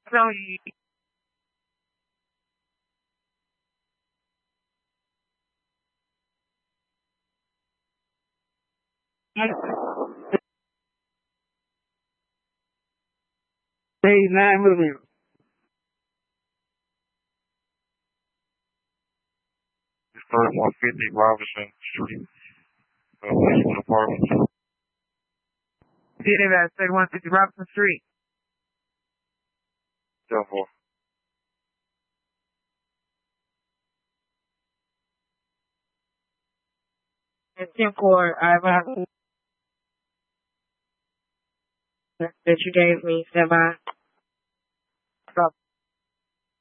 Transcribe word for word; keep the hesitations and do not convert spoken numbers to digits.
So you, page nine millimeter. First one fifty Robinson Street, uh, Westwood Apartments. Did it at thirty-one fifty Robinson Street. Therefore, And Tim Core, I've that you gave me, Stefan.